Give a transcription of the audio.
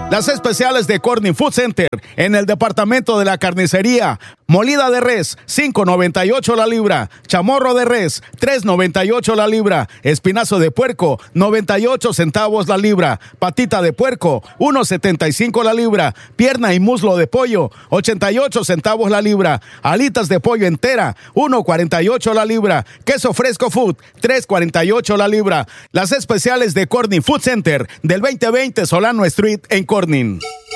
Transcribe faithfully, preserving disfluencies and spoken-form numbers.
Las especiales de Corning Food Center en el departamento de la carnicería. Molida de res, cinco noventa y ocho la libra. Chamorro de res, tres noventa y ocho la libra. Espinazo de puerco, noventa y ocho centavos la libra. Patita de puerco, uno setenta y cinco la libra. Pierna y muslo de pollo, ochenta y ocho centavos la libra. Alitas de pollo entera, uno cuarenta y ocho la libra. Queso fresco food, tres cuarenta y ocho la libra. Las especiales de Corning Food Center del veinte veinte Solano Street en Corning.